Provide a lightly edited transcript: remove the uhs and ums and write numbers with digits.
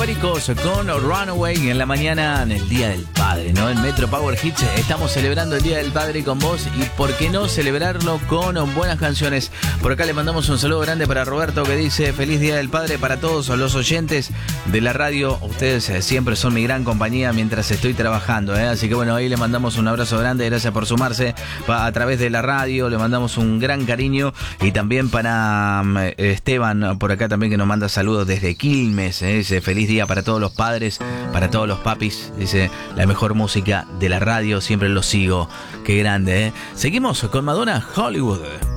Con Runaway en la mañana, en el Día del Padre, ¿no? En Metro Power Hits estamos celebrando el Día del Padre con vos y por qué no celebrarlo con buenas canciones. Por acá le mandamos un saludo grande para Roberto que dice feliz Día del Padre para todos los oyentes de la radio. Ustedes siempre son mi gran compañía mientras estoy trabajando, ¿eh? Así que bueno, ahí le mandamos un abrazo grande, gracias por sumarse a través de la radio, le mandamos un gran cariño y también para Esteban por acá también que nos manda saludos desde Quilmes, ¿eh? Dice feliz día para todos los padres, para todos los papis. Dice, la mejor música de la radio, siempre lo sigo. Qué grande, ¿eh? Seguimos con Madonna, Hollywood.